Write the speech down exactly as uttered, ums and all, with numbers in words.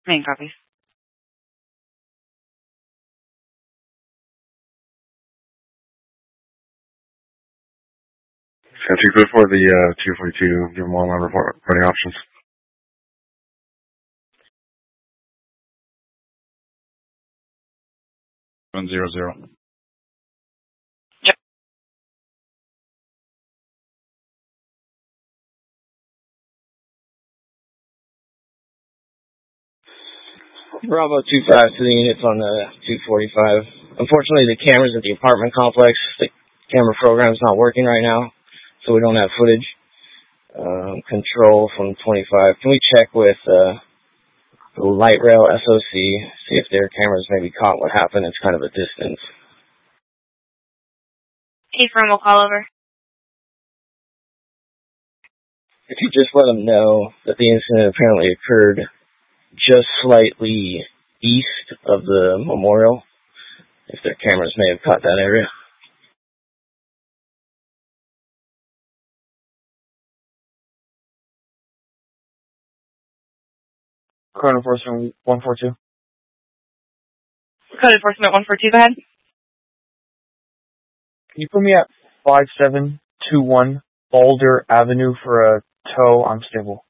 Main copies. two fifty-four, the uh, two forty-two, give them all my report, reporting options. one zero zero. Yep. Bravo two five to the units on the two forty-five. Unfortunately, the cameras at the apartment complex, the camera program's not working right now, so we don't have footage. Um, control from twenty-five. Can we check with uh, the light rail S O C, see if their cameras maybe caught what happened? It's kind of a distance. Hey, firm, we'll call over. If you just let them know that the incident apparently occurred just slightly east of the memorial, if their cameras may have caught that area. Code enforcement one four two. Code enforcement one four two, go ahead. Can you put me at five seven two one Boulder Avenue for a tow? I'm stable.